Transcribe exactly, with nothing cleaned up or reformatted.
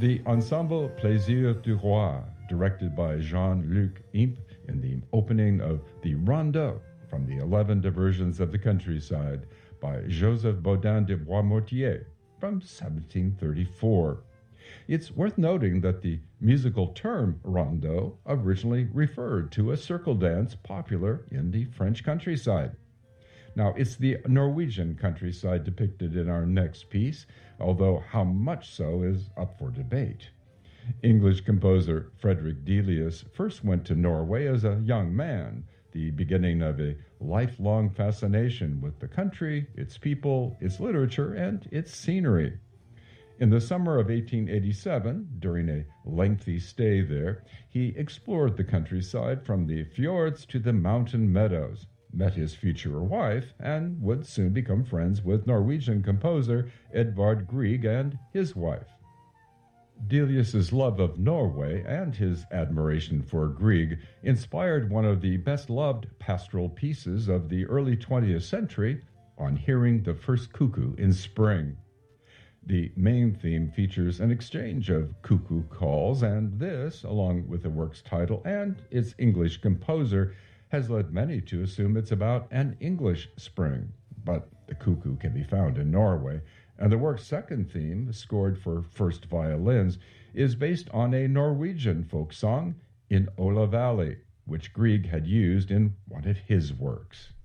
The Ensemble Plaisir du Roi, directed by Jean-Luc Imp in the opening of the Rondeau from the eleven diversions of the countryside by Joseph Baudin de Boismortier from seventeen thirty-four. It's worth noting that the musical term rondeau originally referred to a circle dance popular in the French countryside. Now, it's the Norwegian countryside depicted in our next piece, although how much so is up for debate. English composer Frederick Delius first went to Norway as a young man, the beginning of a lifelong fascination with the country, its people, its literature, and its scenery. In the summer of eighteen eighty-seven, during a lengthy stay there, he explored the countryside from the fjords to the mountain meadows, met his future wife, and would soon become friends with Norwegian composer Edvard Grieg and his wife. Delius's love of Norway and his admiration for Grieg inspired one of the best-loved pastoral pieces of the early twentieth century, On Hearing the First Cuckoo in Spring. The main theme features an exchange of cuckoo calls, and this, along with the work's title and its English composer, has led many to assume it's about an English spring. But the cuckoo can be found in Norway, and the work's second theme, scored for first violins, is based on a Norwegian folk song, In Ola Valley, which Grieg had used in one of his works.